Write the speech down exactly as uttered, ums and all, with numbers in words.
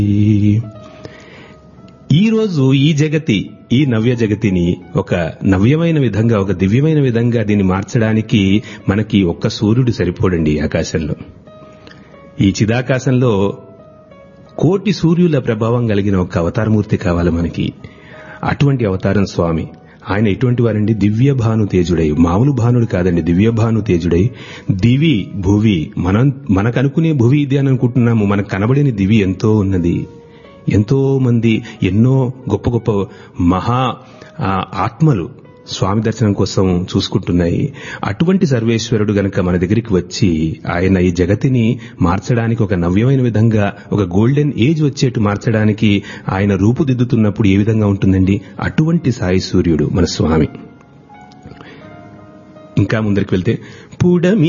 ఈ రోజు ఈ జగతి, ఈ నవ్య జగతిని ఒక నవ్యమైన విధంగా, ఒక దివ్యమైన విధంగా దీన్ని మార్చడానికి మనకి ఒక్క సూర్యుడు సరిపోడండి ఆకాశంలో. ఈ చిదాకాశంలో కోటి సూర్యుల ప్రభావం కలిగిన ఒక అవతారమూర్తి కావాలి మనకి. అటువంటి అవతారం స్వామి. ఆయన ఎటువంటి వారండి? దివ్య భాను తేజుడై, మామూలు భానుడు కాదండి, దివ్య భాను తేజుడై దివి భువి, మనం మనకనుకునే భువి ఇది అని అనుకుంటున్నాము, మనకు కనబడిన దివి ఎంతో ఉన్నది. ఎంతో మంది ఎన్నో గొప్ప గొప్ప మహా ఆత్మలు స్వామి దర్శనం కోసం చూసుకుంటున్నాయి. అటువంటి సర్వేశ్వరుడు గనక మన దగ్గరికి వచ్చి ఆయన ఈ జగతిని మార్చడానికి, ఒక నవ్యమైన విధంగా, ఒక గోల్డెన్ ఏజ్ వచ్చేట్టు మార్చడానికి ఆయన రూపుదిద్దుతున్నప్పుడు ఏ విధంగా ఉంటుందండి? అటువంటి సాయి సూర్యుడు మన స్వామి. ఇంకా ముందరికి వెళ్తే పుడమి